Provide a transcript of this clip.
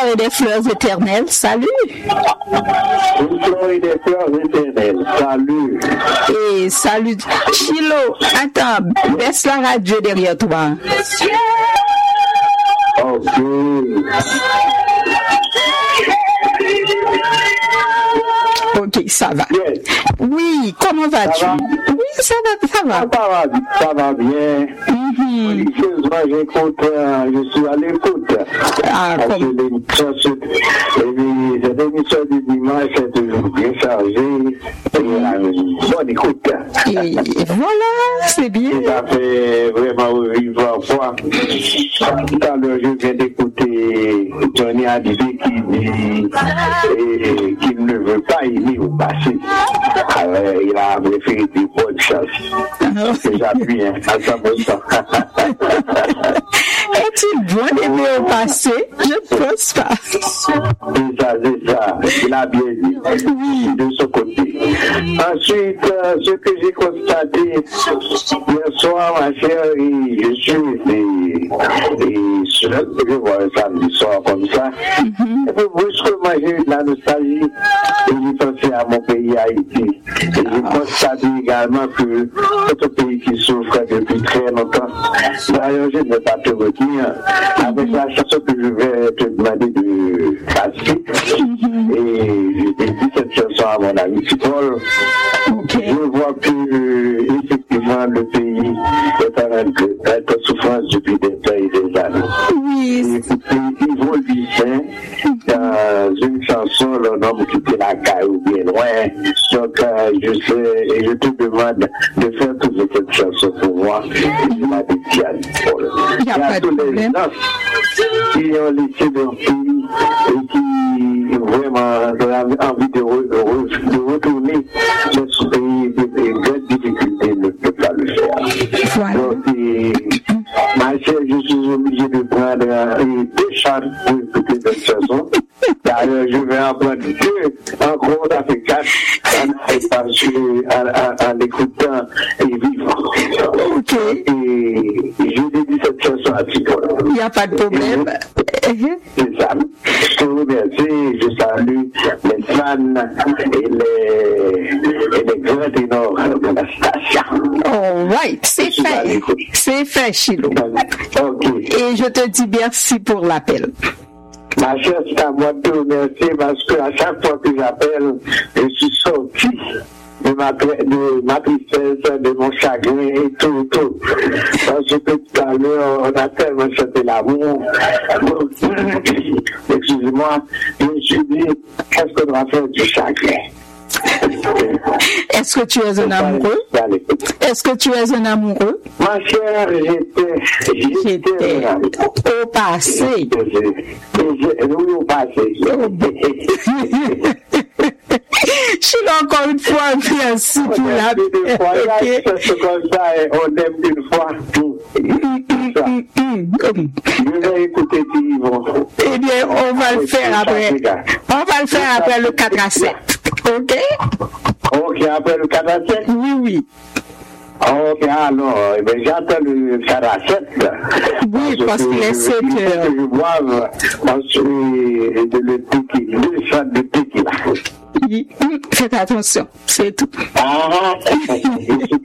et des fleurs éternelles, salut. Une fleur et des fleurs éternelles, salut. Et salut. Chilo, attends, baisse la radio derrière toi. Ok. Ok, ça va. Yes. Oui, comment vas-tu? Ça va? Oui, ça va. Ça va bien. Moi, j'écoute, je suis à l'écoute. Ah, Parce que cette émission du dimanche est toujours bien chargée. Bonne écoute. Et voilà, c'est bien. Ça fait vraiment revivre en foi. Tout à l'heure, je viens d'écouter Johnny Hallyday qui dit qu'il ne veut pas aimer au passé. Alors, il a préféré des bonnes choses. Que j'appuie à 100%. Est-il bon d'aimer au passé? Je ne pense pas. C'est ça. Il a bien dit. Oui, de ce côté. Ensuite, ce que j'ai constaté hier soir, ma chère, je suis seul, je vois un samedi soir comme ça. Et puis, brusquement, j'ai eu de la nostalgie et j'ai pensé à mon pays, Haïti. Et j'ai constaté également que c'est un pays qui souffre depuis très longtemps. D'ailleurs, je ne vais pas te retenir avec la chanson que je vais te demander de passer. Et je dédie cette chanson à mon ami Paul. Je vois que effectivement le pays est en être souffrance depuis des temps et des années. Oui. Et Yvon Lucien, dans une chanson, le nom qui était la caille bien loin. Donc je sais et je te demande de faire toute cette chanson pour moi. Et je m'en dédie à Paul. Il n'y a pas de problème. Qui ont laissé leur pays et qui vraiment ont envie de retourner dans ce pays de grandes difficultés ne peut pas le faire. Voilà. Donc, ma chère, je suis obligé de prendre deux chants pour écouter cette chanson. D'ailleurs, je vais en prendre deux, encore ça fait quatre en écoutant et vivant. Ok. Et je dédie cette chanson à Ticol. Il n'y a pas de problème. C'est ça. Je te remercie, je salue les fans et les grands ténors de la station. All right, c'est fait. C'est fait, Chilo. Ok. Et je te dis merci pour l'appel. Ma chère, c'est à moi de te remercier parce qu'à chaque fois que j'appelle, je suis sorti de ma tristesse, de mon chagrin et tout. Parce que tout à l'heure, on a tellement chanté l'amour. Excusez-moi, je me suis dit, qu'est-ce qu'on va faire du chagrin? Est-ce que tu es un amoureux? Est-ce que tu es un amoureux? Ma chère, j'étais au passé. Oui, au passé. Je suis là encore une fois, merci pour la paix. C'est comme ça, on aime une fois tout. Je vais écouter Yvon. Eh bien, on va le faire après. On va le faire après le 4 à 7. Ok? Ok, après le 4 à 7? Oui. Ok, alors, j'attends le 4 à 7. Oui, parce qu'il est 7 heures. Je boive ensuite le tequila, 2 shots de tequila. Faites attention, c'est tout.